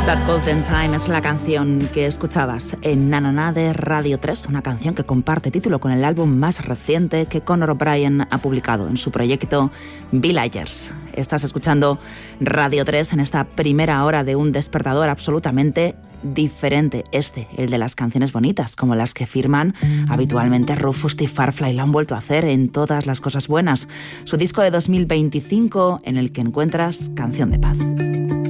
That Golden Time es la canción que escuchabas en Na Na Na de Radio 3, una canción que comparte título con el álbum más reciente que Conor O'Brien ha publicado en su proyecto Villagers. Estás escuchando Radio 3 en esta primera hora de un despertador absolutamente diferente, el de las canciones bonitas, como las que firman habitualmente Rufus T. Farfly. Lo han vuelto a hacer en Todas las cosas buenas, su disco de 2025 en el que encuentras Canción de Paz.